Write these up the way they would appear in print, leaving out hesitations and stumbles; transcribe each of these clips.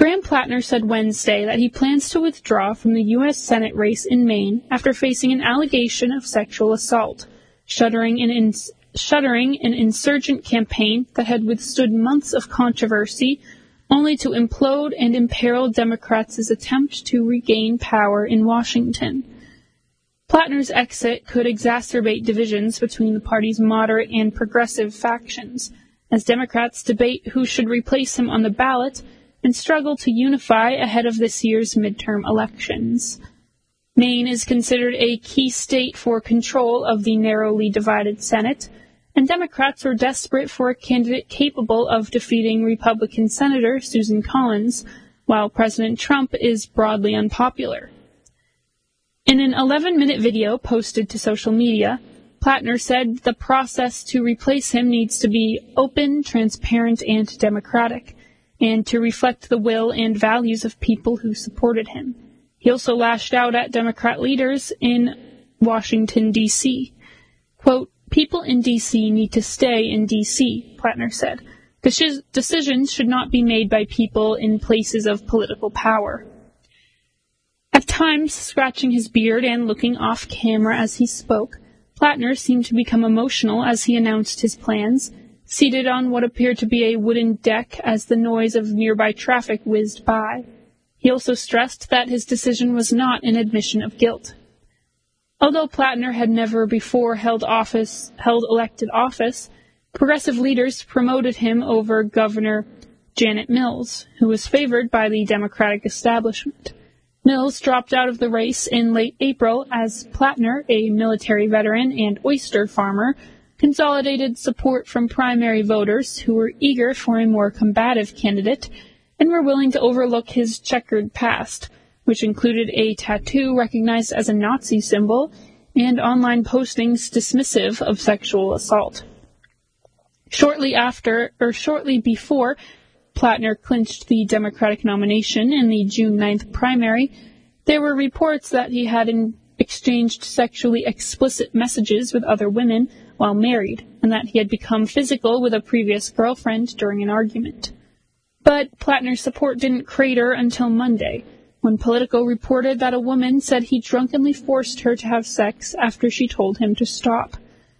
Graham Plattner said Wednesday that he plans to withdraw from the U.S. Senate race in Maine after facing an allegation of sexual assault, shuttering an insurgent campaign that had withstood months of controversy, only to implode and imperil Democrats' attempt to regain power in Washington. Plattner's exit could exacerbate divisions between the party's moderate and progressive factions, as Democrats debate who should replace him on the ballot and struggle to unify ahead of this year's midterm elections. Maine is considered a key state for control of the narrowly divided Senate, and Democrats are desperate for a candidate capable of defeating Republican Senator Susan Collins, while President Trump is broadly unpopular. In an 11-minute video posted to social media, Plattner said the process to replace him needs to be open, transparent, and democratic, and to reflect the will and values of people who supported him. He also lashed out at Democrat leaders in Washington, D.C. Quote, "People in D.C. need to stay in D.C., Plattner said. Decisions should not be made by people in places of political power. At times, scratching his beard and looking off camera as he spoke, Plattner seemed to become emotional as he announced his plans, seated on what appeared to be a wooden deck as the noise of nearby traffic whizzed by. He also stressed that his decision was not an admission of guilt. Although Plattner had never before held elected office, progressive leaders promoted him over Governor Janet Mills, who was favored by the Democratic establishment. Mills dropped out of the race in late April as Plattner, a military veteran and oyster farmer, consolidated support from primary voters who were eager for a more combative candidate and were willing to overlook his checkered past, which included a tattoo recognized as a Nazi symbol and online postings dismissive of sexual assault. Shortly before Plattner clinched the Democratic nomination in the June 9th primary, there were reports that he had exchanged sexually explicit messages with other women while married, and that he had become physical with a previous girlfriend during an argument. But Plattner's support didn't crater until Monday, when Politico reported that a woman said he drunkenly forced her to have sex after she told him to stop.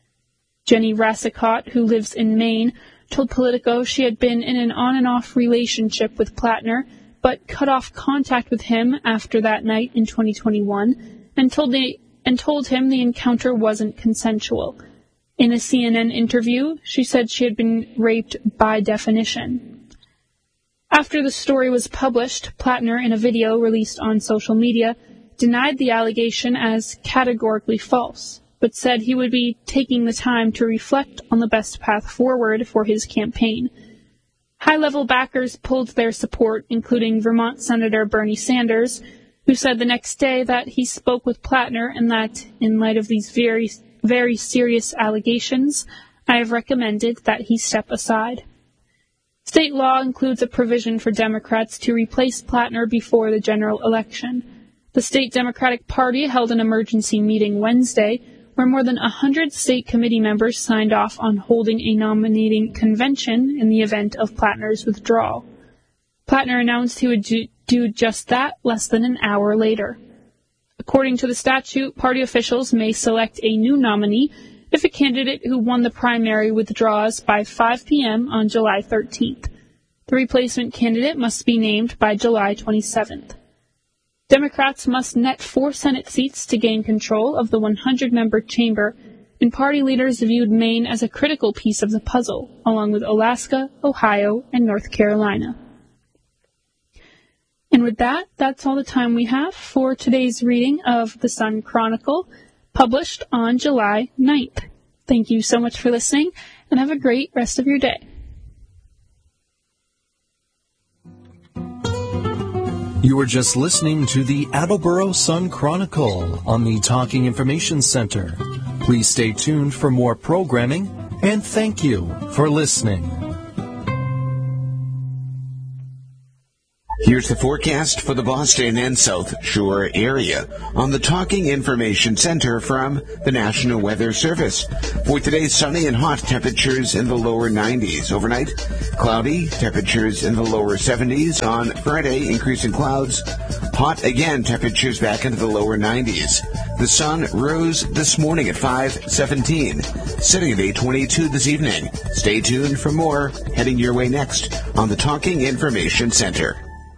Jenny Rassicott, who lives in Maine, told Politico she had been in an on-and-off relationship with Plattner, but cut off contact with him after that night in 2021, and told him the encounter wasn't consensual. In a CNN interview, she said she had been raped by definition. After the story was published, Plattner, in a video released on social media, denied the allegation as categorically false, but said he would be taking the time to reflect on the best path forward for his campaign. High-level backers pulled their support, including Vermont Senator Bernie Sanders, who said the next day that he spoke with Plattner and that, in light of these very, very serious allegations, I have recommended that he step aside. State law includes a provision for Democrats to replace Plattner before the general election. The state Democratic Party held an emergency meeting Wednesday where more than 100 state committee members signed off on holding a nominating convention in the event of Plattner's withdrawal. Plattner announced he would do just that less than an hour later. According to the statute, party officials may select a new nominee if a candidate who won the primary withdraws by 5 p.m. on July 13th. The replacement candidate must be named by July 27th. Democrats must net 4 Senate seats to gain control of the 100-member chamber, and party leaders viewed Maine as a critical piece of the puzzle, along with Alaska, Ohio, and North Carolina. And with that, that's all the time we have for today's reading of the Sun Chronicle, published on July 9th. Thank you so much for listening, and have a great rest of your day. You were just listening to the Attleboro Sun Chronicle on the Talking Information Center. Please stay tuned for more programming, and thank you for listening. Here's the forecast for the Boston and South Shore area on the Talking Information Center from the National Weather Service. For today, sunny and hot, temperatures in the lower 90s. Overnight, cloudy, temperatures in the lower 70s. On Friday, increasing clouds. Hot again, temperatures back into the lower 90s. The sun rose this morning at 5:17, setting at 8:22 this evening. Stay tuned for more heading your way next on the Talking Information Center.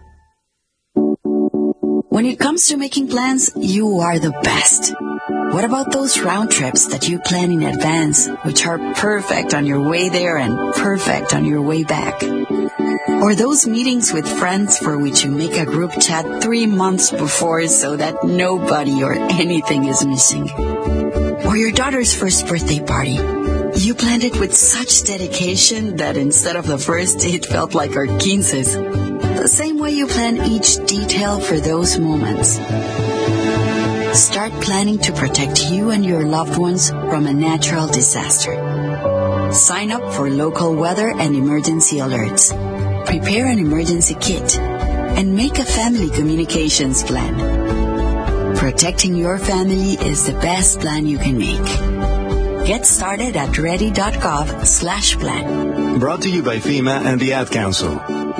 When it comes to making plans, you are the best. What about those round trips that you plan in advance, which are perfect on your way there and perfect on your way back? Or those meetings with friends for which you make a group chat 3 months before so that nobody or anything is missing? Or your daughter's first birthday party. You planned it with such dedication that instead of the first, it felt like our quinces. The same way you plan each detail for those moments. Start planning to protect you and your loved ones from a natural disaster. Sign up for local weather and emergency alerts. Prepare an emergency kit. And make a family communications plan. Protecting your family is the best plan you can make. Get started at ready.gov/plan. Brought to you by FEMA and the Ad Council.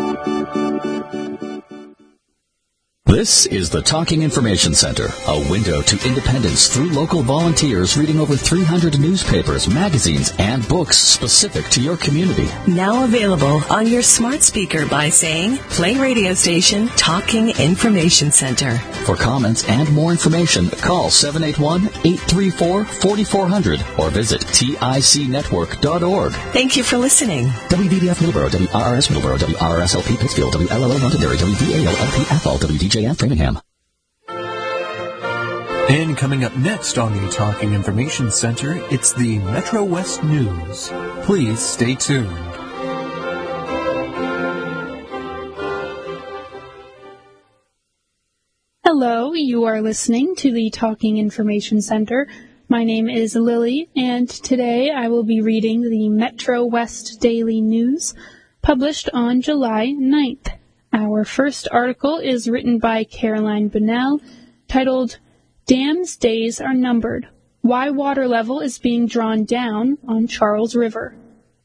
This is the Talking Information Center, a window to independence through local volunteers reading over 300 newspapers, magazines, and books specific to your community. Now available on your smart speaker by saying, play radio station Talking Information Center. For comments and more information, call 781-834-4400 or visit ticnetwork.org. Thank you for listening. WVDF Middleborough, WRRS Middleborough, WRSLP Pittsfield, WLLO Londonderry, WVALLP Athol, WDJF Framingham. And coming up next on the Talking Information Center, it's the Metro West News. Please stay tuned. Hello, you are listening to the Talking Information Center. My name is Lily, and today I will be reading the Metro West Daily News, published on July 9th. Our first article is written by Caroline Bunnell, titled, Dams' Days Are Numbered. Why Water Level is Being Drawn Down on Charles River.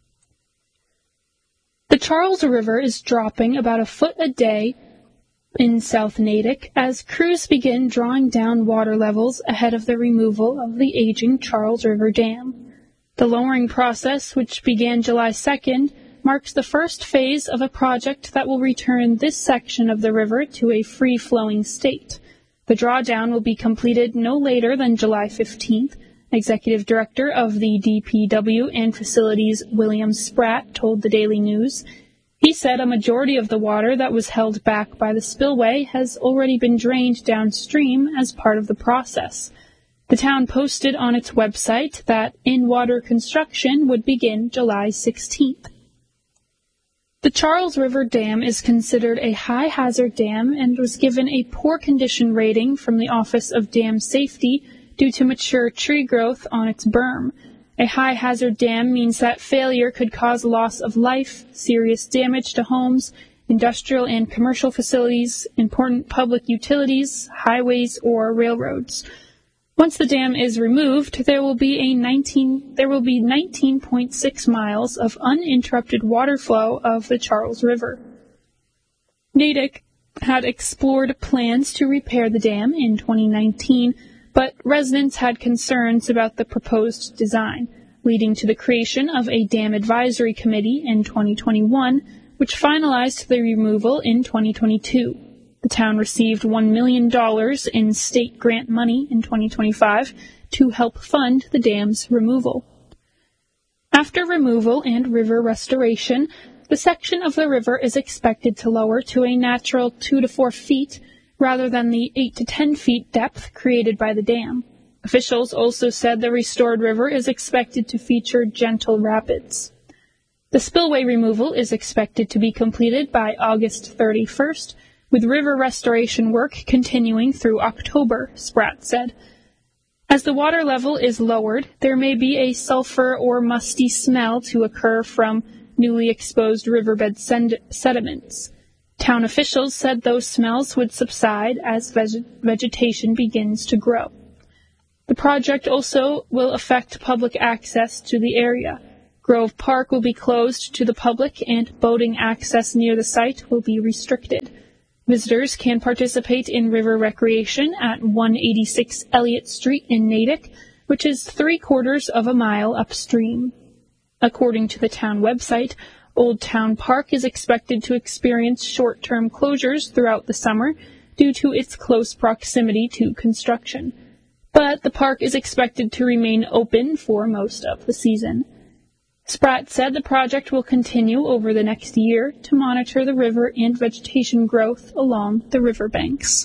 The Charles River is dropping about a foot a day in South Natick as crews begin drawing down water levels ahead of the removal of the aging Charles River Dam. The lowering process, which began July 2nd, marks the first phase of a project that will return this section of the river to a free-flowing state. The drawdown will be completed no later than July 15th, Executive Director of the DPW and Facilities William Spratt told the Daily News. He said a majority of the water that was held back by the spillway has already been drained downstream as part of the process. The town posted on its website that in-water construction would begin July 16th. The Charles River Dam is considered a high-hazard dam and was given a poor condition rating from the Office of Dam Safety due to mature tree growth on its berm. A high-hazard dam means that failure could cause loss of life, serious damage to homes, industrial and commercial facilities, important public utilities, highways, or railroads. Once the dam is removed, there will be 19.6 miles of uninterrupted water flow of the Charles River. Natick had explored plans to repair the dam in 2019, but residents had concerns about the proposed design, leading to the creation of a dam advisory committee in 2021, which finalized the removal in 2022. The town received $1 million in state grant money in 2025 to help fund the dam's removal. After removal and river restoration, the section of the river is expected to lower to a natural 2 to 4 feet rather than the 8 to 10 feet depth created by the dam. Officials also said the restored river is expected to feature gentle rapids. The spillway removal is expected to be completed by August 31st, with river restoration work continuing through October, Spratt said. As the water level is lowered, there may be a sulfur or musty smell to occur from newly exposed riverbed sediments. Town officials said those smells would subside as vegetation begins to grow. The project also will affect public access to the area. Grove Park will be closed to the public and boating access near the site will be restricted. Visitors can participate in river recreation at 186 Elliott Street in Natick, which is 3/4 of a mile upstream. According to the town website, Old Town Park is expected to experience short-term closures throughout the summer due to its close proximity to construction. But the park is expected to remain open for most of the season. Spratt said the project will continue over the next year to monitor the river and vegetation growth along the riverbanks.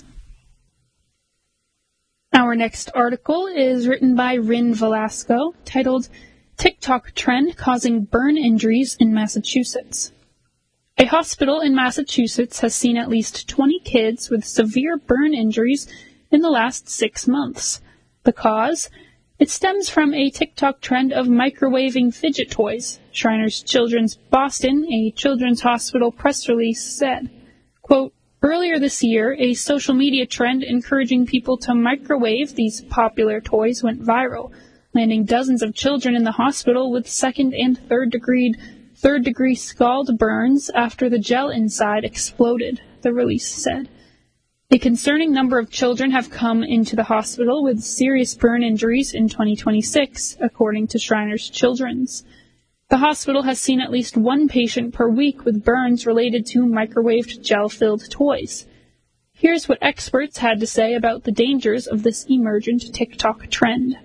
Our next article is written by Rin Velasco, titled TikTok Trend Causing Burn Injuries in Massachusetts. A hospital in Massachusetts has seen at least 20 kids with severe burn injuries in the last 6 months. The cause? It stems from a TikTok trend of microwaving fidget toys, Shriners Children's Boston, a children's hospital press release said. Quote, earlier this year, a social media trend encouraging people to microwave these popular toys went viral, landing dozens of children in the hospital with second and third degree scald burns after the gel inside exploded, the release said. A concerning number of children have come into the hospital with serious burn injuries in 2026, according to Shriners Children's. The hospital has seen at least one patient per week with burns related to microwaved gel-filled toys. Here's what experts had to say about the dangers of this emergent TikTok trend.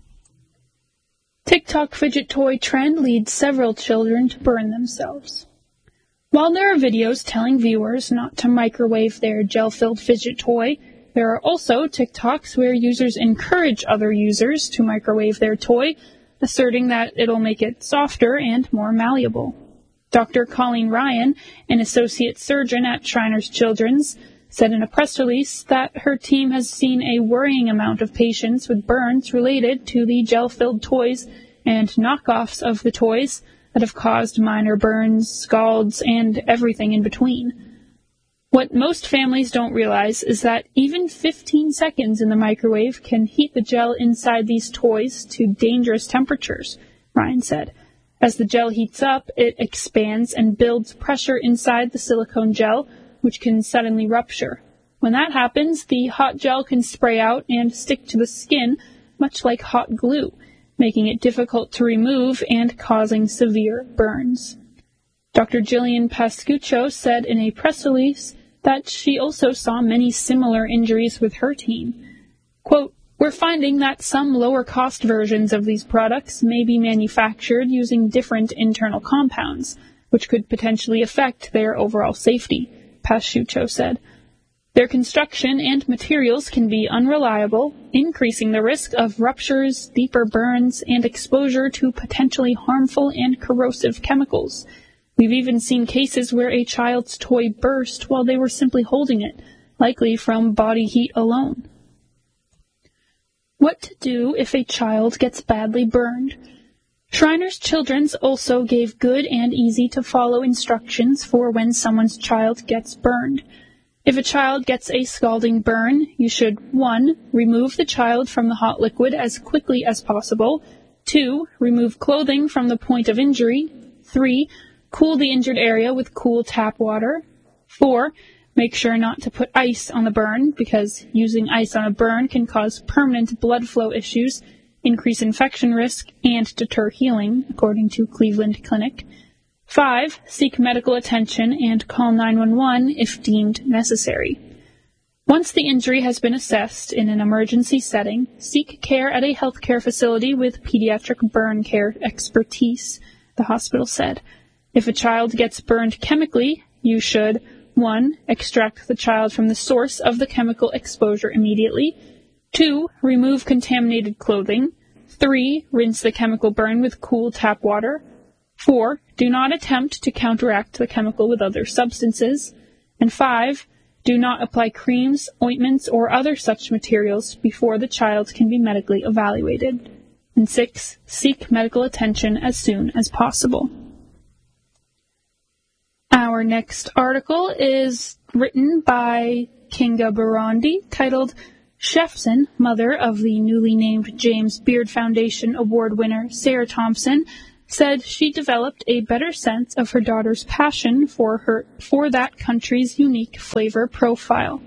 TikTok fidget toy trend leads several children to burn themselves. While there are videos telling viewers not to microwave their gel-filled fidget toy, there are also TikToks where users encourage other users to microwave their toy, asserting that it'll make it softer and more malleable. Dr. Colleen Ryan, an associate surgeon at Shriners Children's, said in a press release that her team has seen a worrying amount of patients with burns related to the gel-filled toys and knockoffs of the toys that have caused minor burns, scalds, and everything in between. What most families don't realize is that even 15 seconds in the microwave can heat the gel inside these toys to dangerous temperatures, Ryan said. As the gel heats up, it expands and builds pressure inside the silicone gel, which can suddenly rupture. When that happens, the hot gel can spray out and stick to the skin, much like hot glue, making it difficult to remove and causing severe burns. Dr. Jillian Pascuccio said in a press release that she also saw many similar injuries with her team. Quote, we're finding that some lower-cost versions of these products may be manufactured using different internal compounds, which could potentially affect their overall safety, Pascuccio said. Their construction and materials can be unreliable, increasing the risk of ruptures, deeper burns, and exposure to potentially harmful and corrosive chemicals. We've even seen cases where a child's toy burst while they were simply holding it, likely from body heat alone. What to do if a child gets badly burned? Shriners Children's also gave good and easy-to-follow instructions for when someone's child gets burned. If a child gets a scalding burn, you should 1. Remove the child from the hot liquid as quickly as possible. 2. Remove clothing from the point of injury. 3. Cool the injured area with cool tap water. 4. Make sure not to put ice on the burn, because using ice on a burn can cause permanent blood flow issues, increase infection risk, and deter healing, according to Cleveland Clinic. 5. Seek medical attention and call 911 if deemed necessary. Once the injury has been assessed in an emergency setting, seek care at a healthcare facility with pediatric burn care expertise, the hospital said. If a child gets burned chemically, you should 1. Extract the child from the source of the chemical exposure immediately. 2. Remove contaminated clothing. 3. Rinse the chemical burn with cool tap water. 4. Do not attempt to counteract the chemical with other substances. And 5. Do not apply creams, ointments, or other such materials before the child can be medically evaluated. And 6. Seek medical attention as soon as possible. Our Our next article is written by Kinga Barandi, titled Chefson, mother of the newly named James Beard Foundation Award winner Sarah Thompson, said she developed a better sense of her daughter's passion for that country's unique flavor profile.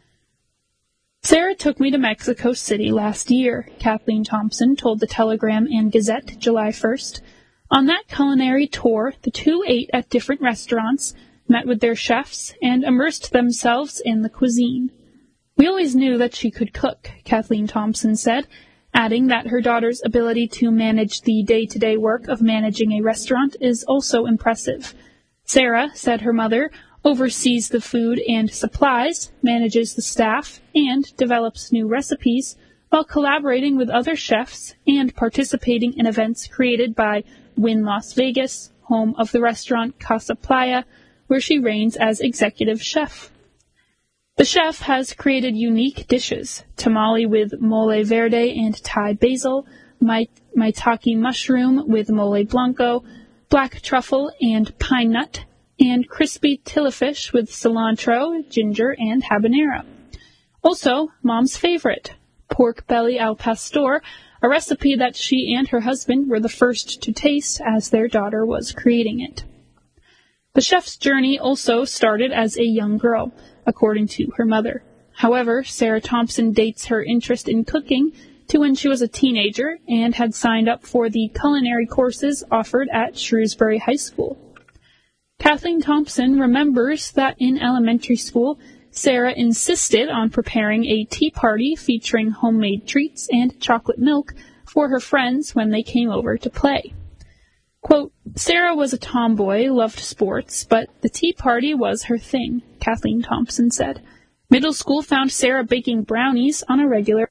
Sarah took me to Mexico City last year, Kathleen Thompson told the Telegram and Gazette July 1st. On that culinary tour, the two ate at different restaurants, met with their chefs, and immersed themselves in the cuisine. We always knew that she could cook, Kathleen Thompson said, adding that her daughter's ability to manage the day-to-day work of managing a restaurant is also impressive. Sarah, said her mother, oversees the food and supplies, manages the staff, and develops new recipes, while collaborating with other chefs and participating in events created by Wynn Las Vegas, home of the restaurant Casa Playa, where she reigns as executive chef. The chef has created unique dishes, tamale with mole verde and Thai basil, maitake mushroom with mole blanco, black truffle and pine nut, and crispy tillafish with cilantro, ginger, and habanero. Also, Mom's favorite, pork belly al pastor, a recipe that she and her husband were the first to taste as their daughter was creating it. The chef's journey also started as a young girl, according to her mother. However, Sarah Thompson dates her interest in cooking to when she was a teenager and had signed up for the culinary courses offered at Shrewsbury High School. Kathleen Thompson remembers that in elementary school, Sarah insisted on preparing a tea party featuring homemade treats and chocolate milk for her friends when they came over to play. Quote, Sarah was a tomboy, loved sports, but the tea party was her thing, Kathleen Thompson said. Middle school found Sarah baking brownies on a regular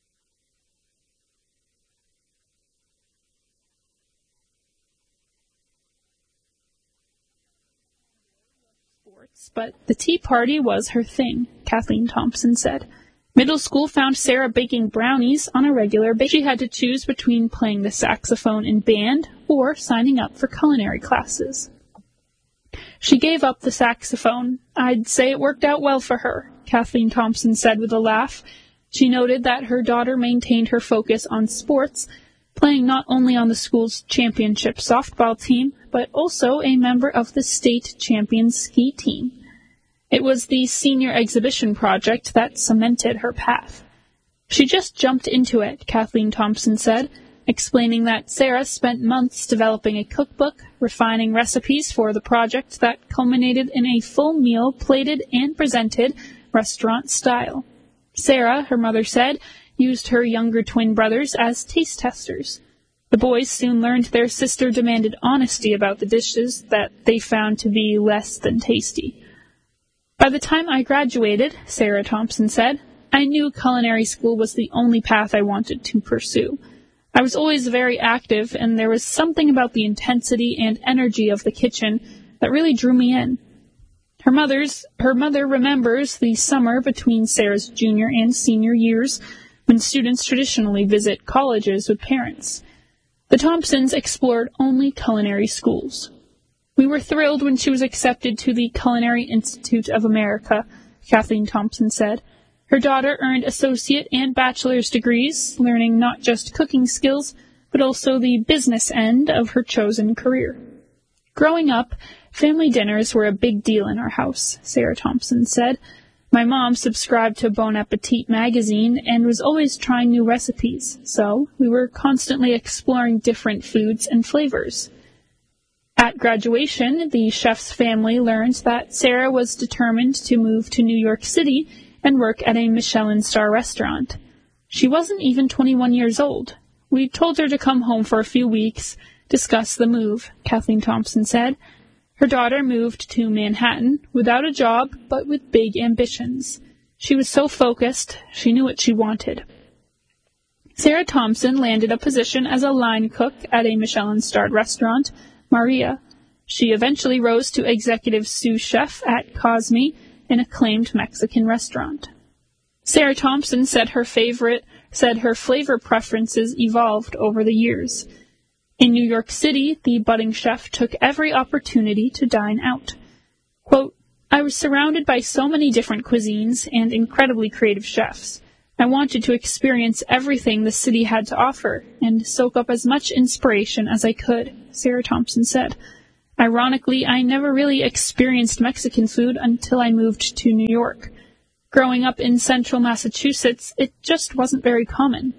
but the tea party was her thing, Kathleen Thompson said. Middle school found Sarah baking brownies on a regular basis. She had to choose between playing the saxophone in band or signing up for culinary classes. She gave up the saxophone. I'd say it worked out well for her, Kathleen Thompson said with a laugh. She noted that her daughter maintained her focus on sports, playing not only on the school's championship softball team, but also a member of the state champion ski team. It was the senior exhibition project that cemented her path. She just jumped into it, Kathleen Thompson said, explaining that Sarah spent months developing a cookbook, refining recipes for the project that culminated in a full meal plated and presented restaurant style. Sarah, her mother said, used her younger twin brothers as taste testers. The boys soon learned their sister demanded honesty about the dishes that they found to be less than tasty. By the time I graduated, Sarah Thompson said, I knew culinary school was the only path I wanted to pursue. I was always very active, and there was something about the intensity and energy of the kitchen that really drew me in. Her mother remembers the summer between Sarah's junior and senior years, when students traditionally visit colleges with parents. The Thompsons explored only culinary schools. We were thrilled when she was accepted to the Culinary Institute of America, Kathleen Thompson said. Her daughter earned associate and bachelor's degrees, learning not just cooking skills, but also the business end of her chosen career. Growing up, family dinners were a big deal in our house, Sarah Thompson said. My mom subscribed to Bon Appetit magazine and was always trying new recipes, so we were constantly exploring different foods and flavors. At graduation, the chef's family learned that Sarah was determined to move to New York City and work at a Michelin star restaurant. She wasn't even 21 years old. We told her to come home for a few weeks, discuss the move, Kathleen Thompson said. Her daughter moved to Manhattan without a job, but with big ambitions. She was so focused, she knew what she wanted. Sarah Thompson landed a position as a line cook at a Michelin-starred restaurant, Maria. She eventually rose to executive sous chef at Cosme, an acclaimed Mexican restaurant. Sarah Thompson said her flavor preferences evolved over the years. In New York City, the budding chef took every opportunity to dine out. Quote, I was surrounded by so many different cuisines and incredibly creative chefs. I wanted to experience everything the city had to offer and soak up as much inspiration as I could, Sarah Thompson said. Ironically, I never really experienced Mexican food until I moved to New York. Growing up in central Massachusetts, it just wasn't very common.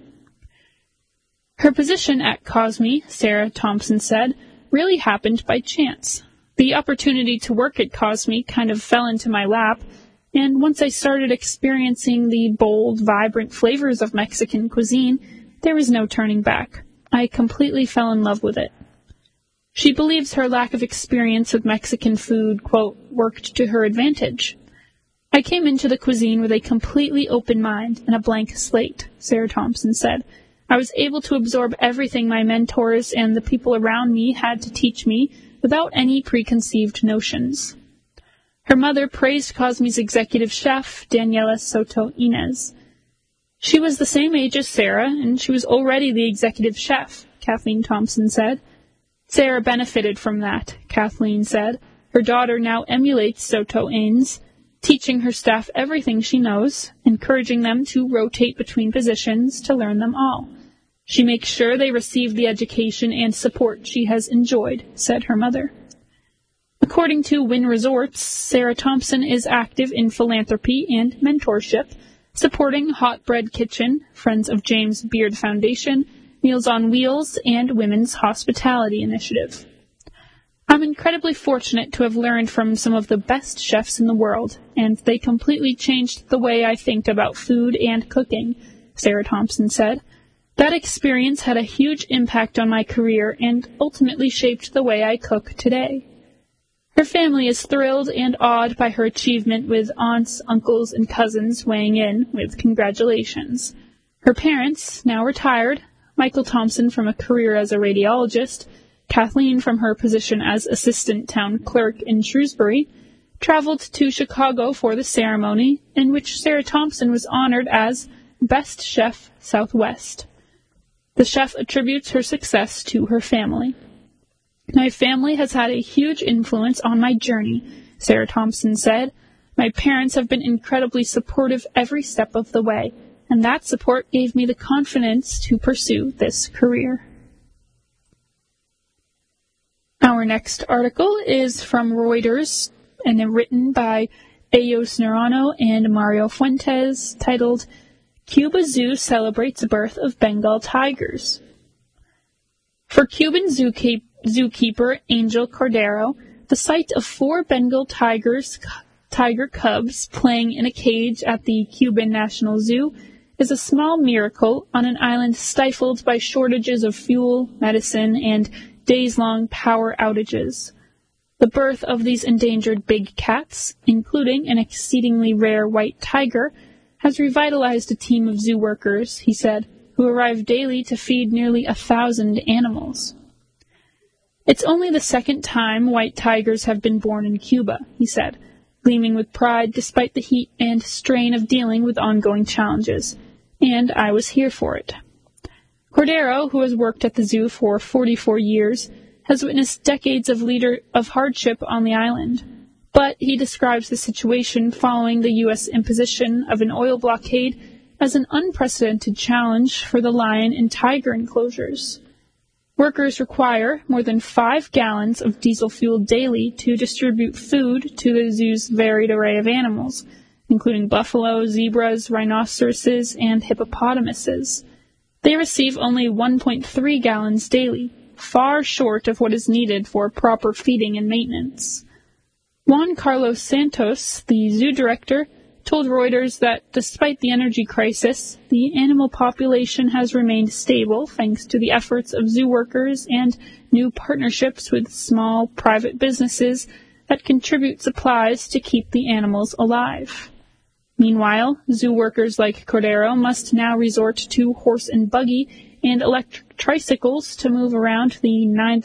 Her position at Cosme, Sarah Thompson said, really happened by chance. The opportunity to work at Cosme kind of fell into my lap, and once I started experiencing the bold, vibrant flavors of Mexican cuisine, there was no turning back. I completely fell in love with it. She believes her lack of experience with Mexican food, quote, worked to her advantage. I came into the cuisine with a completely open mind and a blank slate, Sarah Thompson said. I was able to absorb everything my mentors and the people around me had to teach me without any preconceived notions. Her mother praised Cosme's executive chef, Daniela Soto Inez. She was the same age as Sarah, and she was already the executive chef, Kathleen Thompson said. Sarah benefited from that, Kathleen said. Her daughter now emulates Soto Inez, teaching her staff everything she knows, encouraging them to rotate between positions to learn them all. She makes sure they receive the education and support she has enjoyed, said her mother. According to Wynn Resorts, Sarah Thompson is active in philanthropy and mentorship, supporting Hot Bread Kitchen, Friends of James Beard Foundation, Meals on Wheels, and Women's Hospitality Initiative. I'm incredibly fortunate to have learned from some of the best chefs in the world, and they completely changed the way I think about food and cooking, Sarah Thompson said. That experience had a huge impact on my career and ultimately shaped the way I cook today. Her family is thrilled and awed by her achievement, with aunts, uncles, and cousins weighing in with congratulations. Her parents, now retired, Michael Thompson from a career as a radiologist, Kathleen from her position as assistant town clerk in Shrewsbury, traveled to Chicago for the ceremony, in which Sarah Thompson was honored as Best Chef Southwest. The chef attributes her success to her family. My family has had a huge influence on my journey, Sarah Thompson said. My parents have been incredibly supportive every step of the way, and that support gave me the confidence to pursue this career. Our next article is from Reuters and written by Eos Nerano and Mario Fuentes, titled, Cuba Zoo Celebrates Birth of Bengal Tigers. For Cuban zookeeper Angel Cordero, the sight of 4 Bengal tiger cubs playing in a cage at the Cuban National Zoo is a small miracle on an island stifled by shortages of fuel, medicine, and days-long power outages. The birth of these endangered big cats, including an exceedingly rare white tiger, has revitalized a team of zoo workers, he said, who arrive daily to feed nearly 1,000 animals. It's only the second time white tigers have been born in Cuba, he said, gleaming with pride despite the heat and strain of dealing with ongoing challenges. And I was here for it. Cordero, who has worked at the zoo for 44 years, has witnessed decades of hardship on the island. But he describes the situation following the U.S. imposition of an oil blockade as an unprecedented challenge for the lion and tiger enclosures. Workers require more than 5 gallons of diesel fuel daily to distribute food to the zoo's varied array of animals, including buffalo, zebras, rhinoceroses, and hippopotamuses. They receive only 1.3 gallons daily, far short of what is needed for proper feeding and maintenance. Juan Carlos Santos, the zoo director, told Reuters that despite the energy crisis, the animal population has remained stable thanks to the efforts of zoo workers and new partnerships with small private businesses that contribute supplies to keep the animals alive. Meanwhile, zoo workers like Cordero must now resort to horse and buggy and electric tricycles to move around the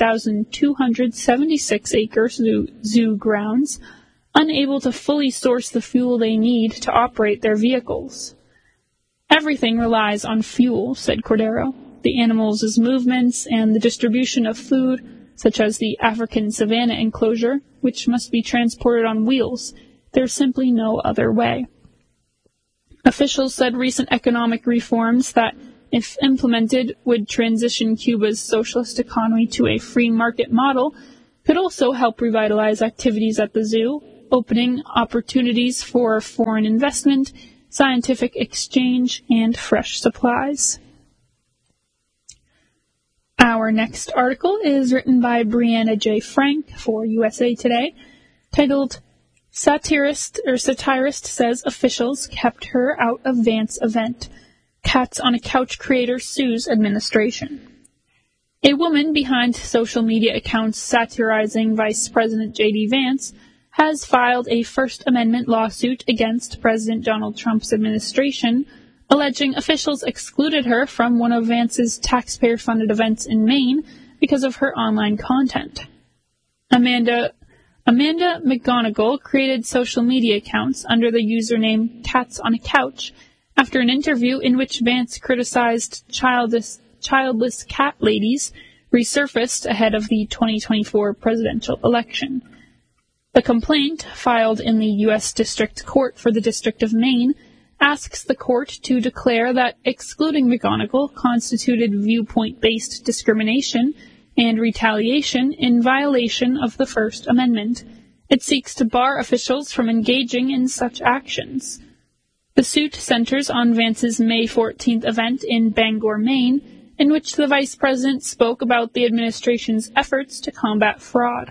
9,276-acre zoo grounds, unable to fully source the fuel they need to operate their vehicles. Everything relies on fuel, said Cordero. The animals' movements and the distribution of food such as the African savanna enclosure, which must be transported on wheels. There's simply no other way. Officials said recent economic reforms that, if implemented, would transition Cuba's socialist economy to a free market model, could also help revitalize activities at the zoo, opening opportunities for foreign investment, scientific exchange, and fresh supplies. Our next article is written by Brianna J. Frank for USA Today, titled Satirist Says Officials Kept Her Out of Vance Event. Cats on a Couch creator sues administration. A woman behind social media accounts satirizing Vice President J.D. Vance has filed a First Amendment lawsuit against President Donald Trump's administration, alleging officials excluded her from one of Vance's taxpayer-funded events in Maine because of her online content. Amanda McGonigal created social media accounts under the username Cats on a Couch after an interview in which Vance criticized childless cat ladies resurfaced ahead of the 2024 presidential election. The complaint, filed in the U.S. District Court for the District of Maine, asks the court to declare that excluding McGonigal constituted viewpoint-based discrimination and retaliation in violation of the First Amendment. It seeks to bar officials from engaging in such actions. The suit centers on Vance's May 14th event in Bangor, Maine, in which the vice president spoke about the administration's efforts to combat fraud.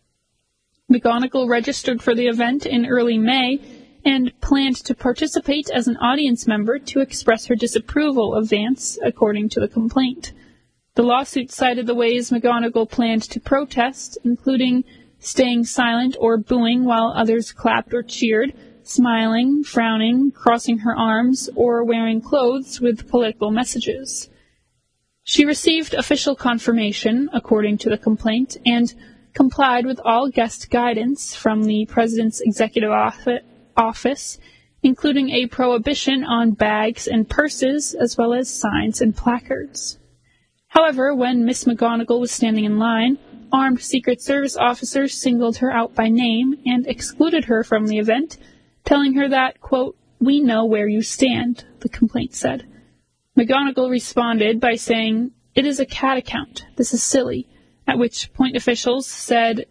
McGonigal registered for the event in early May and planned to participate as an audience member to express her disapproval of Vance, according to the complaint. The lawsuit cited the ways McGonigal planned to protest, including staying silent or booing while others clapped or cheered, smiling, frowning, crossing her arms, or wearing clothes with political messages. She received official confirmation, according to the complaint, and complied with all guest guidance from the President's Executive Office, including a prohibition on bags and purses, as well as signs and placards. However, when Miss McGonigal was standing in line, armed Secret Service officers singled her out by name and excluded her from the event, telling her that, quote, "We know where you stand," the complaint said. McGonigal responded by saying, "It is a cat account. This is silly," at which point officials said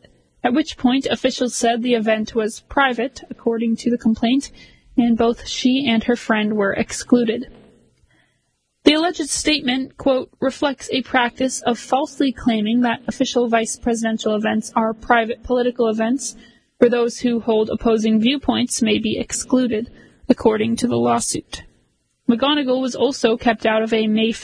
the event was private, according to the complaint, and both she and her friend were excluded. The alleged statement, quote, reflects a practice of falsely claiming that official vice presidential events are private political events where those who hold opposing viewpoints may be excluded, according to the lawsuit. McGonigal was also kept out of a May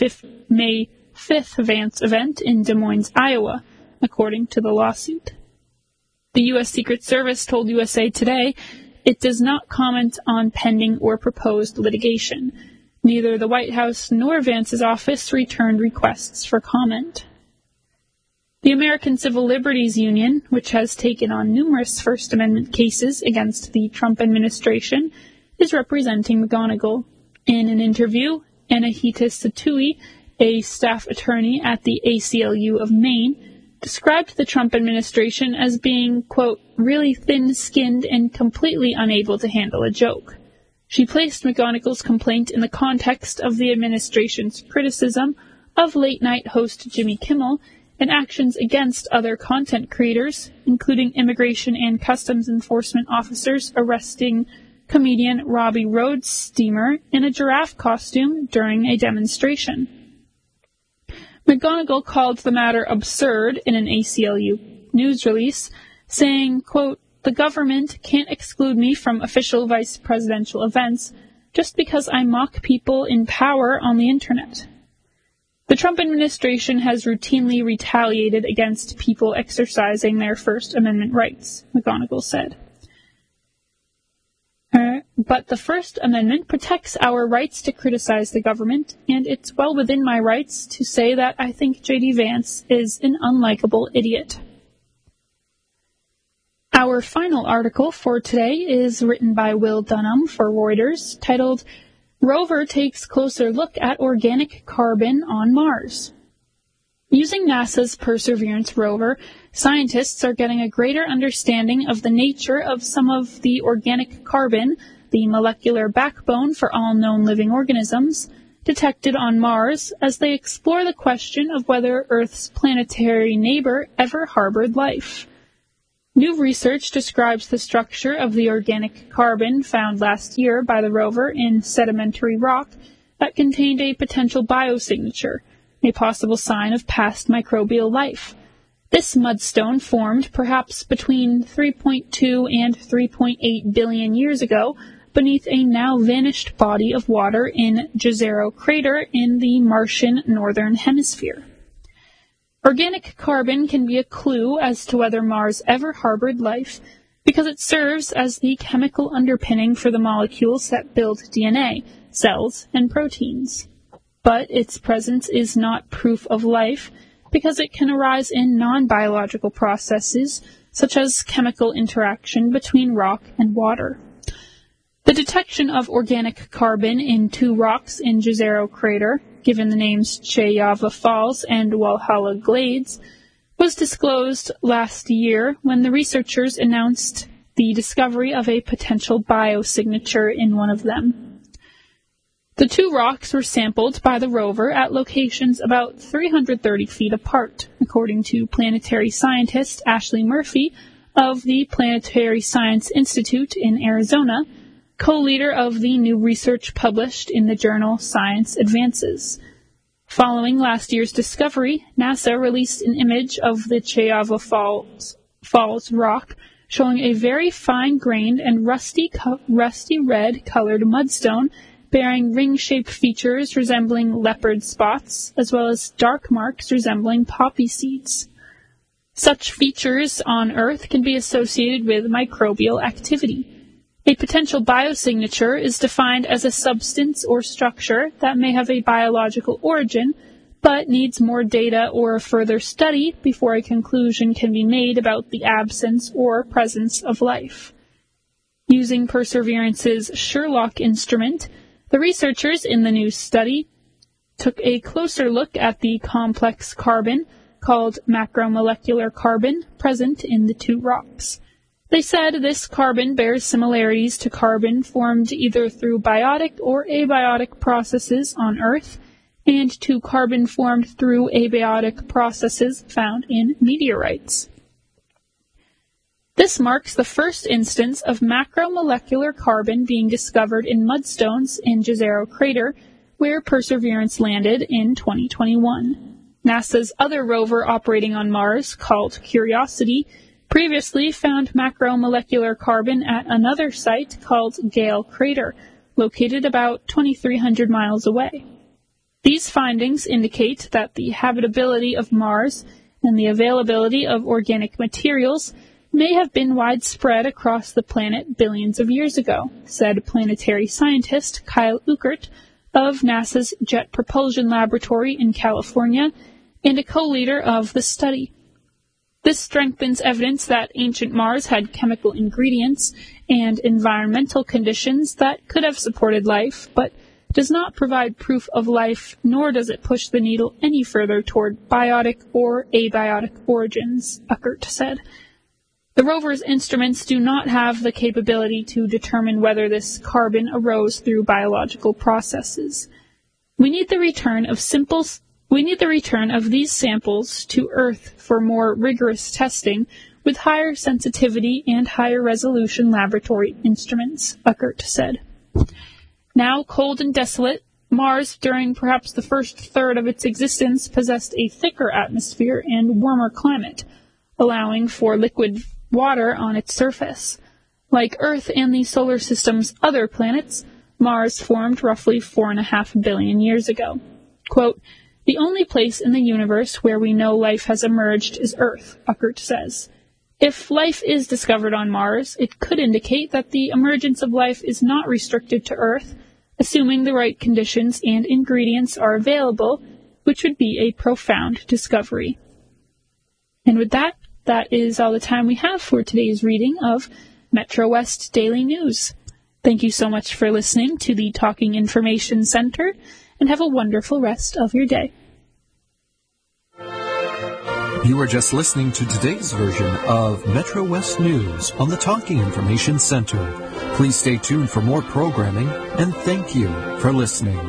5th Vance event in Des Moines, Iowa, according to the lawsuit. The U.S. Secret Service told USA Today it does not comment on pending or proposed litigation. Neither the White House nor Vance's office returned requests for comment. The American Civil Liberties Union, which has taken on numerous First Amendment cases against the Trump administration, is representing McGonigal. In an interview, Anahita Satui, a staff attorney at the ACLU of Maine, described the Trump administration as being, quote, really thin-skinned and completely unable to handle a joke. She placed McGonigal's complaint in the context of the administration's criticism of late-night host Jimmy Kimmel and actions against other content creators, including Immigration and Customs Enforcement officers arresting comedian Robbie Roadsteamer in a giraffe costume during a demonstration. McGonigal called the matter absurd in an ACLU news release, saying, quote, "The government can't exclude me from official vice presidential events just because I mock people in power on the internet." The Trump administration has routinely retaliated against people exercising their First Amendment rights, McGonigal said. But the First Amendment protects our rights to criticize the government, and it's well within my rights to say that I think J.D. Vance is an unlikable idiot. Our final article for today is written by Will Dunham for Reuters, titled, Rover Takes Closer Look at Organic Carbon on Mars. Using NASA's Perseverance rover, scientists are getting a greater understanding of the nature of some of the organic carbon, the molecular backbone for all known living organisms, detected on Mars as they explore the question of whether Earth's planetary neighbor ever harbored life. New research describes the structure of the organic carbon found last year by the rover in sedimentary rock that contained a potential biosignature, a possible sign of past microbial life. This mudstone formed perhaps between 3.2 and 3.8 billion years ago beneath a now vanished body of water in Jezero Crater in the Martian Northern Hemisphere. Organic carbon can be a clue as to whether Mars ever harbored life because it serves as the chemical underpinning for the molecules that build DNA, cells, and proteins. But its presence is not proof of life because it can arise in non-biological processes such as chemical interaction between rock and water. The detection of organic carbon in two rocks in Jezero Crater, given the names Cheyava Falls and Walhalla Glades, was disclosed last year when the researchers announced the discovery of a potential biosignature in one of them. The two rocks were sampled by the rover at locations about 330 feet apart, according to planetary scientist Ashley Murphy of the Planetary Science Institute in Arizona, co-leader of the new research published in the journal Science Advances. Following last year's discovery, NASA released an image of the Cheyava Falls rock showing a very fine-grained and rusty red colored mudstone bearing ring-shaped features resembling leopard spots, as well as dark marks resembling poppy seeds. Such features on Earth can be associated with microbial activity. A potential biosignature is defined as a substance or structure that may have a biological origin, but needs more data or further study before a conclusion can be made about the absence or presence of life. Using Perseverance's Sherlock instrument, the researchers in the new study took a closer look at the complex carbon, called macromolecular carbon, present in the two rocks. They said this carbon bears similarities to carbon formed either through biotic or abiotic processes on Earth, and to carbon formed through abiotic processes found in meteorites. This marks the first instance of macromolecular carbon being discovered in mudstones in Jezero Crater, where Perseverance landed in 2021. NASA's other rover operating on Mars, called Curiosity, previously found macromolecular carbon at another site called Gale Crater, located about 2,300 miles away. These findings indicate that the habitability of Mars and the availability of organic materials may have been widespread across the planet billions of years ago, said planetary scientist Kyle Uckert of NASA's Jet Propulsion Laboratory in California and a co-leader of the study. This strengthens evidence that ancient Mars had chemical ingredients and environmental conditions that could have supported life, but does not provide proof of life, nor does it push the needle any further toward biotic or abiotic origins, Uckert said. The rover's instruments do not have the capability to determine whether this carbon arose through biological processes. We need the return of these samples to Earth for more rigorous testing with higher sensitivity and higher resolution laboratory instruments, Uckert said. Now cold and desolate, Mars, during perhaps the first third of its existence, possessed a thicker atmosphere and warmer climate, allowing for liquid water on its surface. Like Earth and the solar system's other planets, Mars formed roughly 4.5 billion years ago. Quote, "The only place in the universe where we know life has emerged is Earth," Uckert says. If life is discovered on Mars, it could indicate that the emergence of life is not restricted to Earth, assuming the right conditions and ingredients are available, which would be a profound discovery. And with that, that is all the time we have for today's reading of Metro West Daily News. Thank you so much for listening to the Talking Information Center, and have a wonderful rest of your day. You are just listening to today's version of Metro West News on the Talking Information Center. Please stay tuned for more programming, and thank you for listening.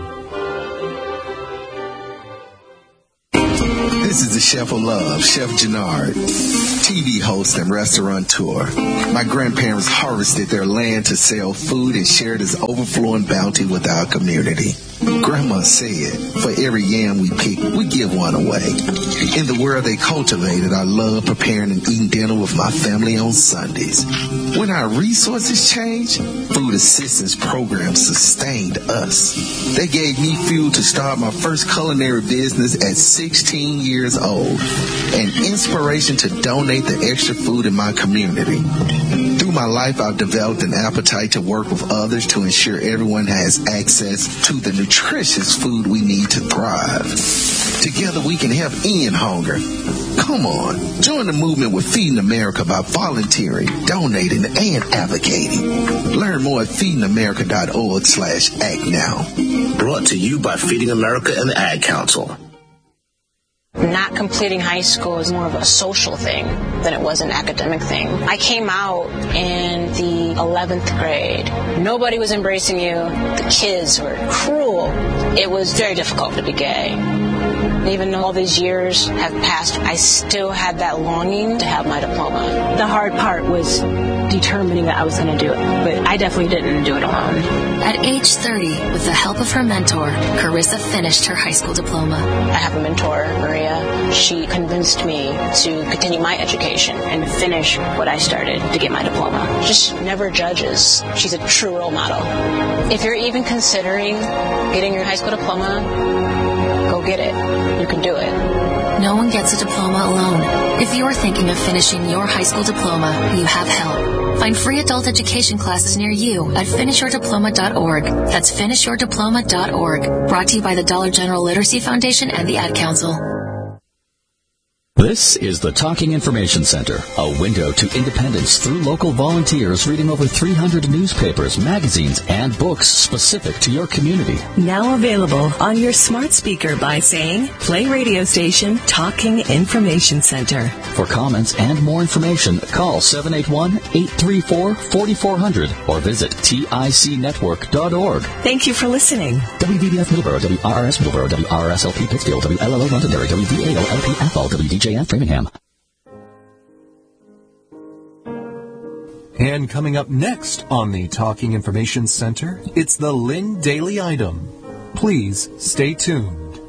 This is the Chef of Love, Chef Gennard, TV host and restaurateur. My grandparents harvested their land to sell food and share this overflowing bounty with our community. Grandma said, for every yam we pick, we give one away. In the world they cultivated, I love preparing and eating dinner with my family on Sundays. When our resources changed, food assistance programs sustained us. They gave me fuel to start my first culinary business at 16 years old, and inspiration to donate the extra food in my community. Through my life, I've developed an appetite to work with others to ensure everyone has access to the nutritious food we need to thrive. Together we can help end hunger. Come on, join the movement with Feeding America by volunteering, donating, and advocating. Learn more at feedingamerica.org/act now. Brought to you by Feeding America and the Ad Council. Not completing high school is more of a social thing than it was an academic thing. I came out in the 11th grade. Nobody was embracing you. The kids were cruel. It was very difficult to be gay. Even though all these years have passed, I still had that longing to have my diploma. The hard part was determining that I was going to do it, but I definitely didn't do it alone. At age 30, with the help of her mentor, Carissa finished her high school diploma. I have a mentor, Maria. She convinced me to continue my education and finish what I started to get my diploma. Just never judges. She's a true role model. If you're even considering getting your high school diploma, go get it. You can do it. No one gets a diploma alone. If you're thinking of finishing your high school diploma, you have help. Find free adult education classes near you at finishyourdiploma.org. That's finishyourdiploma.org. Brought to you by the Dollar General Literacy Foundation and the Ad Council. This is the Talking Information Center, a window to independence through local volunteers reading over 300 newspapers, magazines, and books specific to your community. Now available on your smart speaker by saying, play radio station Talking Information Center. For comments and more information, call 781-834-4400 or visit ticnetwork.org. Thank you for listening. WVBF Middleborough, WRRS Middleborough, WRSLP Pittsfield, WLLO Londonderry, WVALLP Athol, WDJF Framingham. And coming up next on the Talking Information Center, it's the Lynn Daily Item. Please stay tuned.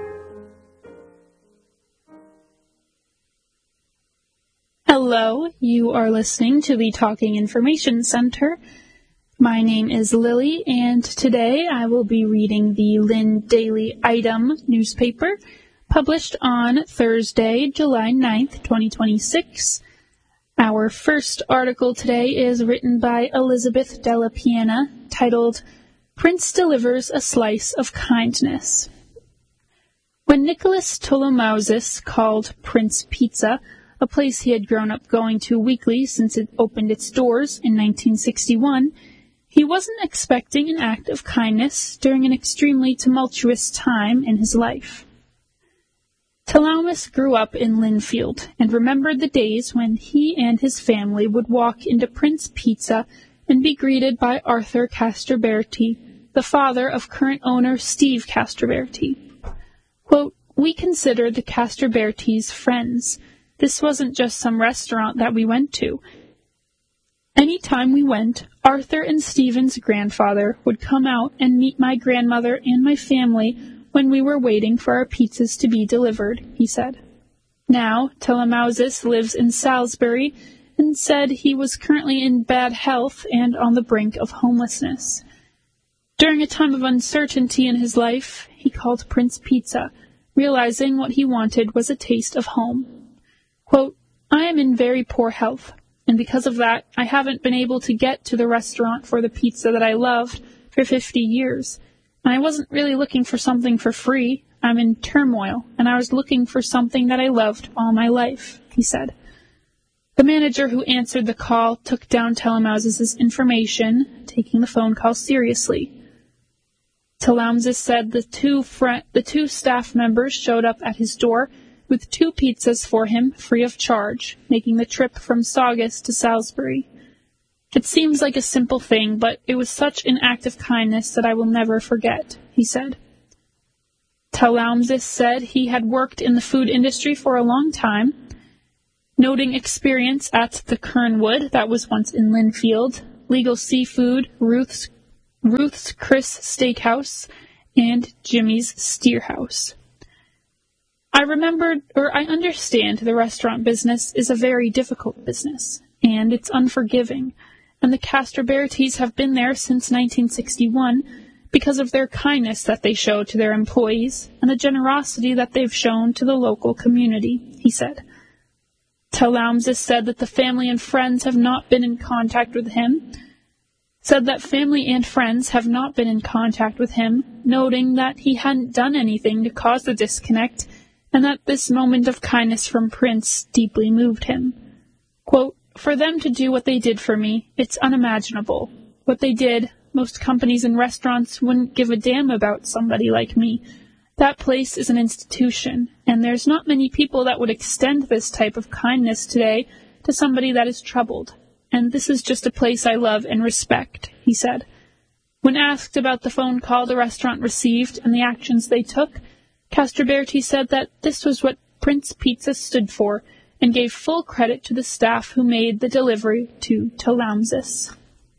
Hello, you are listening to the Talking Information Center. My name is Lily, and today I will be reading the Lynn Daily Item newspaper, published on Thursday, July 9th, 2026. Our first article today is written by Elizabeth Della Piana, titled, Prince Delivers a Slice of Kindness. When Nicholas Tolomousis called Prince Pizza, a place he had grown up going to weekly since it opened its doors in 1961, he wasn't expecting an act of kindness during an extremely tumultuous time in his life. Tolomousis grew up in Linfield and remembered the days when he and his family would walk into Prince Pizza and be greeted by Arthur Castroberti, the father of current owner Steve Castroberti. Quote, we considered the Castrobertis friends. This wasn't just some restaurant that we went to. Any time we went, Arthur and Stephen's grandfather would come out and meet my grandmother and my family when we were waiting for our pizzas to be delivered, he said. Now, Tolomousis lives in Salisbury and said he was currently in bad health and on the brink of homelessness. During a time of uncertainty in his life, he called Prince Pizza, realizing what he wanted was a taste of home. Quote, I am in very poor health, and because of that, I haven't been able to get to the restaurant for the pizza that I loved for 50 years. And I wasn't really looking for something for free. I'm in turmoil, and I was looking for something that I loved all my life, he said. The manager who answered the call took down Tolomousis' information, taking the phone call seriously. Tolomousis said the two staff members showed up at his door with 2 pizzas for him free of charge, making the trip from Saugus to Salisbury. It seems like a simple thing, but it was such an act of kindness that I will never forget, he said. Towlumsis said he had worked in the food industry for a long time, noting experience at the Kernwood, that was once in Linfield, Legal Seafood, Ruth's Chris Steakhouse, and Jimmy's Steerhouse. I understand the restaurant business is a very difficult business, and it's unforgiving, and the Castrobertis have been there since 1961 because of their kindness that they show to their employees and the generosity that they've shown to the local community, he said. Towlumsis said that the family and friends have not been in contact with him, noting that he hadn't done anything to cause the disconnect and that this moment of kindness from Prince deeply moved him. Quote, "For them to do what they did for me, it's unimaginable. What they did, most companies and restaurants wouldn't give a damn about somebody like me. That place is an institution, and there's not many people that would extend this type of kindness today to somebody that is troubled. And this is just a place I love and respect," he said. When asked about the phone call the restaurant received and the actions they took, Castroberti said that this was what Prince Pizza stood for and gave full credit to the staff who made the delivery to Towlumsis.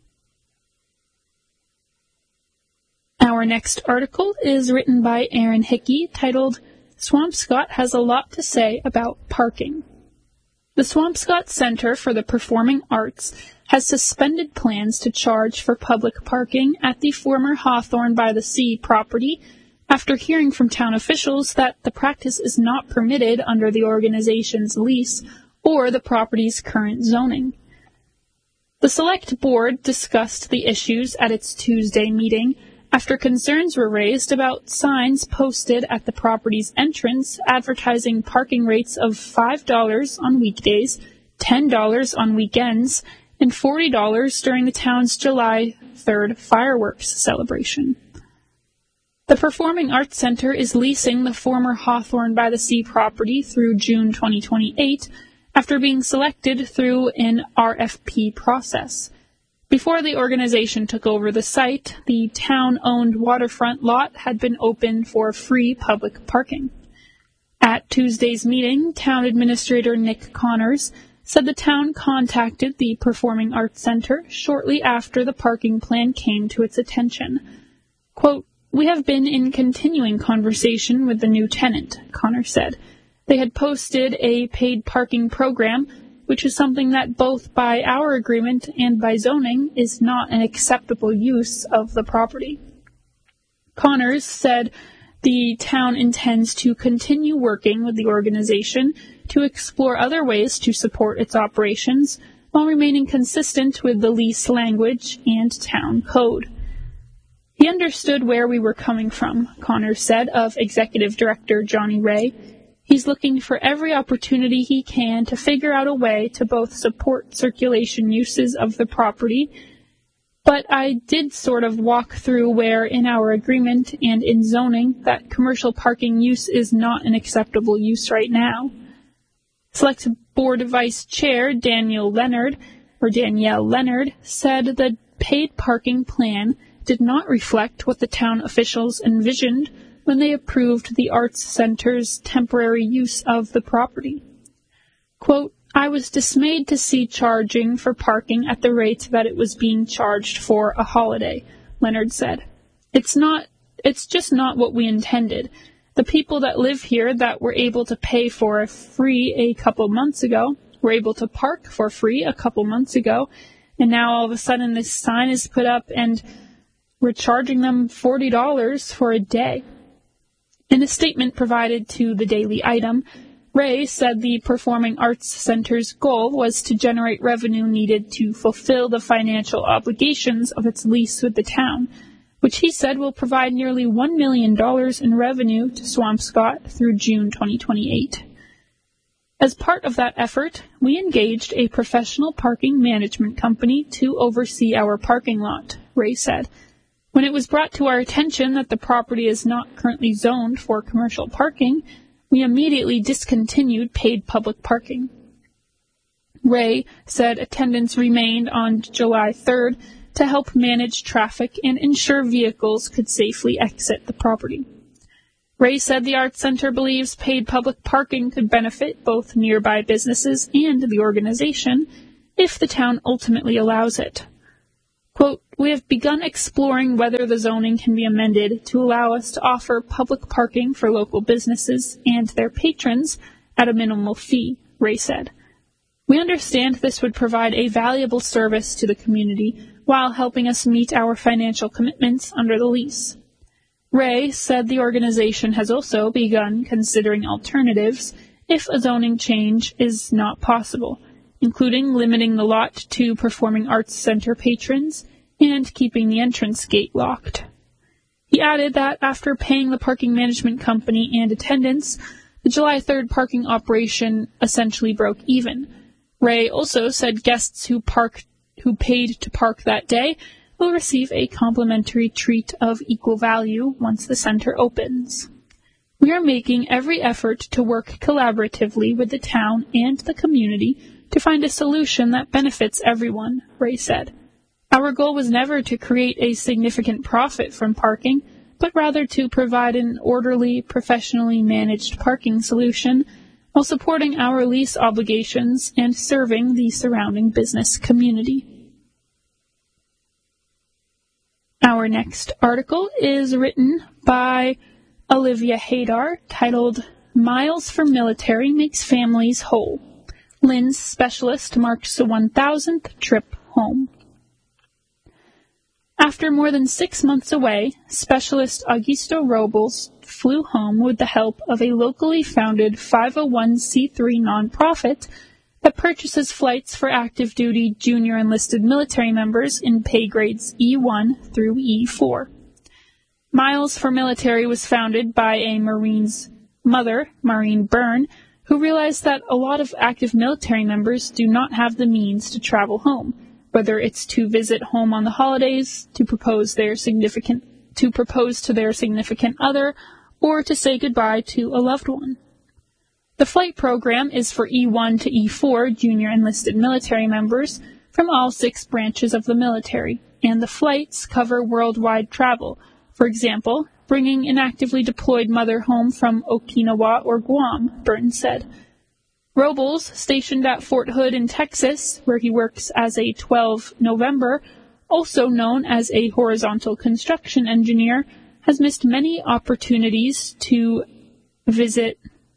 Our next article is written by Aaron Hickey, titled, "Swampscott has a lot to say about parking." The Swampscott Center for the Performing Arts has suspended plans to charge for public parking at the former Hawthorne by the Sea property after hearing from town officials that the practice is not permitted under the organization's lease or the property's current zoning. The Select Board discussed the issues at its Tuesday meeting after concerns were raised about signs posted at the property's entrance advertising parking rates of $5 on weekdays, $10 on weekends, and $40 during the town's July 3rd fireworks celebration. The Performing Arts Center is leasing the former Hawthorne by the Sea property through June 2028 after being selected through an RFP process. Before the organization took over the site, the town-owned waterfront lot had been open for free public parking. At Tuesday's meeting, Town Administrator Nick Connors said the town contacted the Performing Arts Center shortly after the parking plan came to its attention. Quote, "We have been in continuing conversation with the new tenant," Connors said. They had posted a paid parking program, which is something that both by our agreement and by zoning is not an acceptable use of the property. Connors said the town intends to continue working with the organization to explore other ways to support its operations while remaining consistent with the lease language and town code. He understood where we were coming from, Connors said of Executive Director Johnny Ray. He's looking for every opportunity he can to figure out a way to both support circulation uses of the property, but I did sort of walk through where in our agreement and in zoning that commercial parking use is not an acceptable use right now. Select Board Vice Chair Danielle Leonard said the paid parking plan did not reflect what the town officials envisioned when they approved the Arts Center's temporary use of the property. Quote, "I was dismayed to see charging for parking at the rate that it was being charged for a holiday," Leonard said. It's just not what we intended. The people that live here that were able to pay for free a couple months ago were able to park for free a couple months ago, and now all of a sudden this sign is put up and we're charging them $40 for a day. In a statement provided to the Daily Item, Ray said the Performing Arts Center's goal was to generate revenue needed to fulfill the financial obligations of its lease with the town, which he said will provide nearly $1 million in revenue to Swampscott through June 2028. As part of that effort, we engaged a professional parking management company to oversee our parking lot, Ray said. When it was brought to our attention that the property is not currently zoned for commercial parking, we immediately discontinued paid public parking. Ray said attendance remained on July 3rd to help manage traffic and ensure vehicles could safely exit the property. Ray said the Arts Center believes paid public parking could benefit both nearby businesses and the organization if the town ultimately allows it. Quote, "We have begun exploring whether the zoning can be amended to allow us to offer public parking for local businesses and their patrons at a minimal fee," Ray said. "We understand this would provide a valuable service to the community while helping us meet our financial commitments under the lease." Ray said the organization has also begun considering alternatives if a zoning change is not possible, including limiting the lot to performing arts center patrons and keeping the entrance gate locked. He added that after paying the parking management company and attendance, the July 3rd parking operation essentially broke even. Ray also said guests who paid to park that day will receive a complimentary treat of equal value once the center opens. "We are making every effort to work collaboratively with the town and the community to find a solution that benefits everyone," Ray said. "Our goal was never to create a significant profit from parking, but rather to provide an orderly, professionally managed parking solution while supporting our lease obligations and serving the surrounding business community." Our next article is written by Olivia Hadar, titled "Miles for Military Makes Families Whole. Lynn's Specialist Marks the 1,000th Trip Home." After more than 6 months away, Specialist Augusto Robles flew home with the help of a locally founded 501c3 nonprofit that purchases flights for active-duty junior enlisted military members in pay grades E1 through E4. Miles for Military was founded by a Marine's mother, Maureen Byrne, who realized that a lot of active military members do not have the means to travel home, whether it's to visit home on the holidays, to propose to their significant other, or to say goodbye to a loved one. The flight program is for E1 to E4 junior enlisted military members from all 6 branches of the military, and the flights cover worldwide travel. For example, bringing an actively deployed mother home from Okinawa or Guam, Byrne said. Robles, stationed at Fort Hood in Texas, where he works as a 12 November, also known as a horizontal construction engineer, has missed many opportunities to visit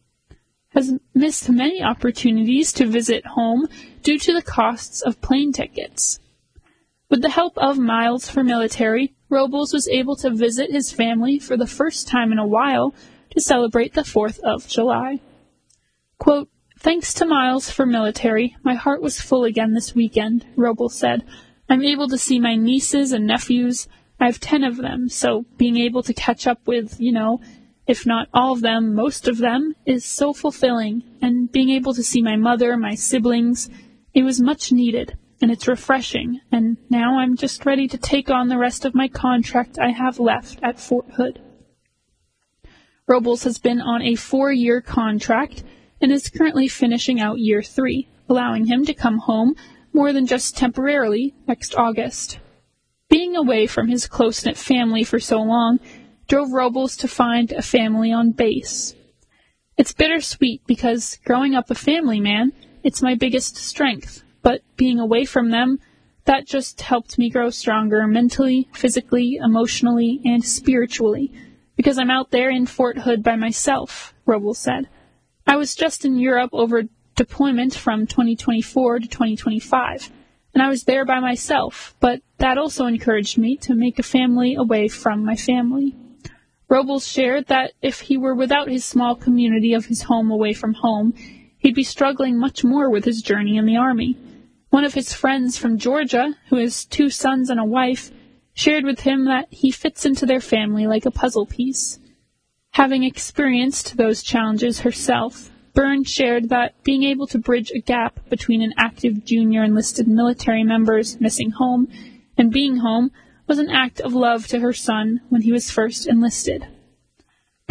home due to the costs of plane tickets. With the help of Miles for Military, Robles was able to visit his family for the first time in a while to celebrate the 4th of July. Quote, "Thanks to Miles for Military, my heart was full again this weekend," Robles said. "I'm able to see my nieces and nephews. I have 10 of them, so being able to catch up with, if not all of them, most of them, is so fulfilling. And being able to see my mother, my siblings, it was much needed, and it's refreshing. And now I'm just ready to take on the rest of my contract I have left at Fort Hood." Robles has been on a 4-year contract and is currently finishing out year 3, allowing him to come home more than just temporarily next August. Being away from his close-knit family for so long drove Robles to find a family on base. "It's bittersweet because growing up a family man, it's my biggest strength, but being away from them, that just helped me grow stronger mentally, physically, emotionally, and spiritually, because I'm out there in Fort Hood by myself," Robles said. "I was just in Europe over deployment from 2024 to 2025, and I was there by myself, but that also encouraged me to make a family away from my family." Robles shared that if he were without his small community of his home away from home, he'd be struggling much more with his journey in the Army. One of his friends from Georgia, who has 2 sons and a wife, shared with him that he fits into their family like a puzzle piece. Having experienced those challenges herself, Byrne shared that being able to bridge a gap between an active junior enlisted military member's missing home and being home was an act of love to her son when he was first enlisted.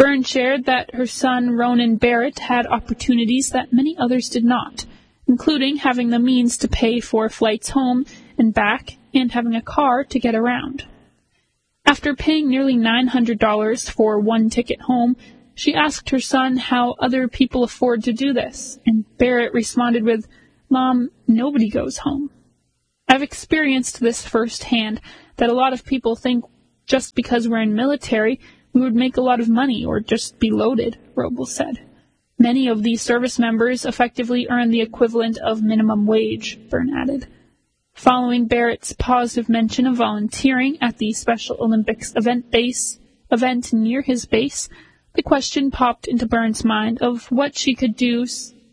Byrne shared that her son Ronan Barrett had opportunities that many others did not, including having the means to pay for flights home and back and having a car to get around. After paying nearly $900 for one ticket home, she asked her son how other people afford to do this, and Barrett responded with, "Mom, nobody goes home." I've experienced this firsthand, that a lot of people think just because we're in military, we would make a lot of money or just be loaded, Robles said. Many of these service members effectively earn the equivalent of minimum wage, Byrne added. Following Barrett's positive mention of volunteering at the Special Olympics event near his base, the question popped into Byrne's mind of what if she could do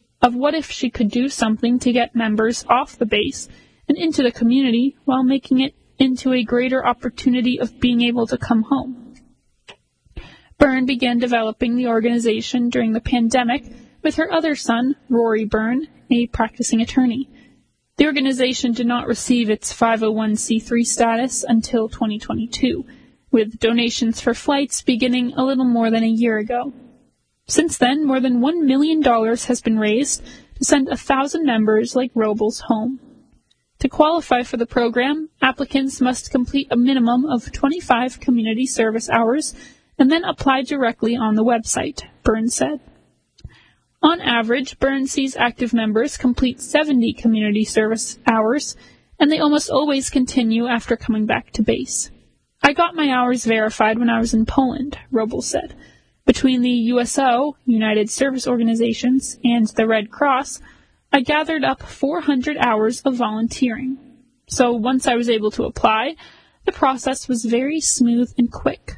something to get members off the base and into the community while making it into a greater opportunity of being able to come home. Byrne began developing the organization during the pandemic with her other son, Rory Byrne, a practicing attorney. The organization did not receive its 501c3 status until 2022, with donations for flights beginning a little more than a year ago. Since then, more than $1 million has been raised to send 1,000 members like Robles home. To qualify for the program, applicants must complete a minimum of 25 community service hours and then apply directly on the website, Byrne said. On average, Byrne sees active members complete 70 community service hours, and they almost always continue after coming back to base. I got my hours verified when I was in Poland, Robles said. Between the USO, United Service Organizations, and the Red Cross, I gathered up 400 hours of volunteering. So once I was able to apply, the process was very smooth and quick.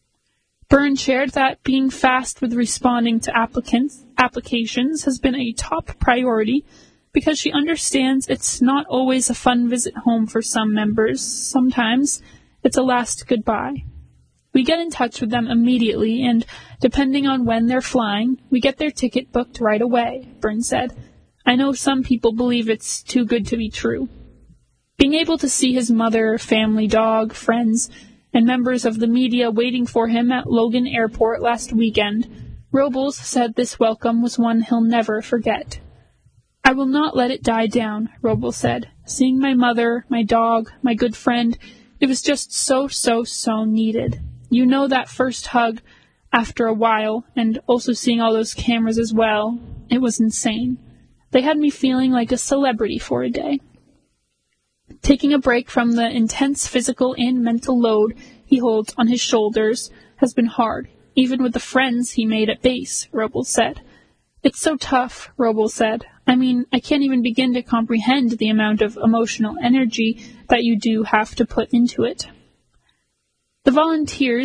Byrne shared that being fast with responding to applications has been a top priority because she understands it's not always a fun visit home for some members. Sometimes it's a last goodbye. We get in touch with them immediately, and depending on when they're flying, we get their ticket booked right away, Byrne said. I know some people believe it's too good to be true. Being able to see his mother, family, dog, friends, and members of the media waiting for him at Logan Airport last weekend, Robles said this welcome was one he'll never forget. I will not let it die down, Robles said. Seeing my mother, my dog, my good friend, it was just so needed. You know, that first hug after a while, and also seeing all those cameras as well, it was insane. They had me feeling like a celebrity for a day. Taking a break from the intense physical and mental load he holds on his shoulders has been hard, even with the friends he made at base, Robles said. It's so tough, Robles said. I mean, I can't even begin to comprehend the amount of emotional energy that you do have to put into it. The volunteer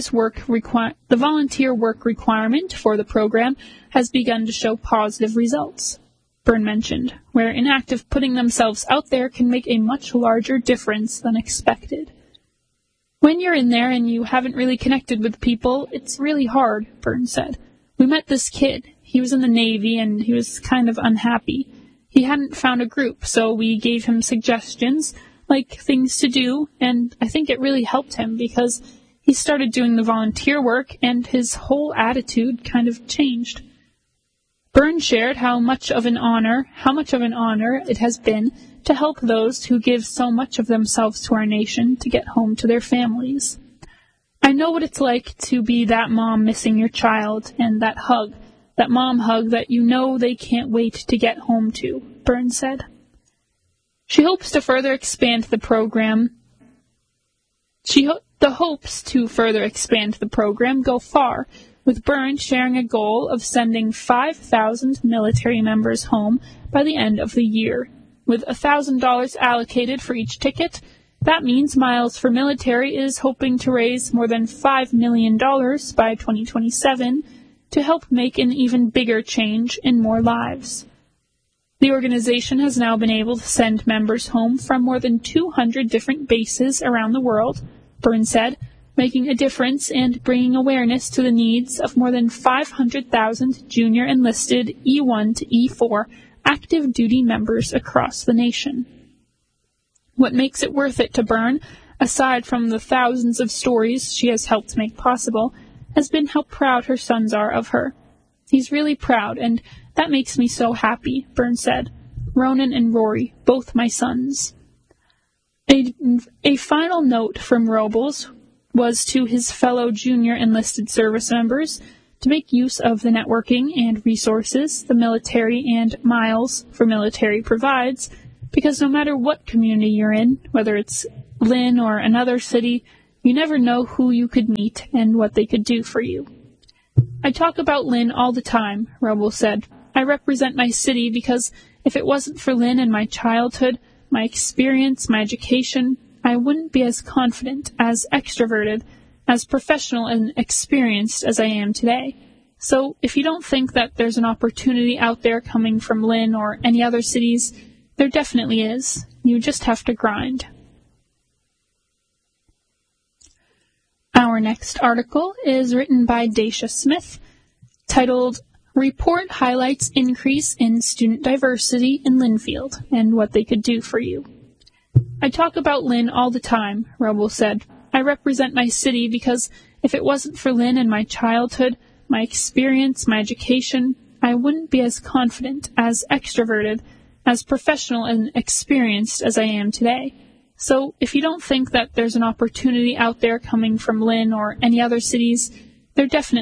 work requirement for the program has begun to show positive results, Byrne mentioned, where inactive putting themselves out there can make a much larger difference than expected. When you're in there and you haven't really connected with people, it's really hard, Byrne said. We met this kid. He was in the Navy and he was kind of unhappy. He hadn't found a group, so we gave him suggestions, like things to do, and I think it really helped him because he started doing the volunteer work and his whole attitude kind of changed. Byrne shared how much of an honor it has been to help those who give so much of themselves to our nation to get home to their families. I know what it's like to be that mom missing your child and that mom hug that you know they can't wait to get home to, Byrne said. She hopes to further expand the program. The hopes to further expand the program go far, with Byrne sharing a goal of sending 5,000 military members home by the end of the year. With $1,000 allocated for each ticket, that means Miles for Military is hoping to raise more than $5 million by 2027 to help make an even bigger change in more lives. The organization has now been able to send members home from more than 200 different bases around the world, Byrne said, making a difference and bringing awareness to the needs of more than 500,000 junior enlisted E1 to E4 active duty members across the nation. What makes it worth it to Byrne, aside from the thousands of stories she has helped make possible, has been how proud her sons are of her. He's really proud, and that makes me so happy, Burns said. Ronan and Rory, both my sons. A final note from Robles was to his fellow junior enlisted service members to make use of the networking and resources the military and Miles for Military provides, because no matter what community you're in, whether it's Lynn or another city, you never know who you could meet and what they could do for you. I talk about Lynn all the time, Robles said. I represent my city because if it wasn't for Lynn and my childhood, my experience, my education, I wouldn't be as confident, as extroverted, as professional and experienced as I am today. So if you don't think that there's an opportunity out there coming from Lynn or any other cities, there definitely is. You just have to grind. Our next article is written by Dacia Smith, titled Report Highlights Increase in Student Diversity in Linfield and What They Could Do for You. I talk about Lynn all the time, Robles said. I represent my city because if it wasn't for Lynn and my childhood, my experience, my education, I wouldn't be as confident, as extroverted, as professional and experienced as I am today. So if you don't think that there's an opportunity out there coming from Lynn or any other cities, there definitely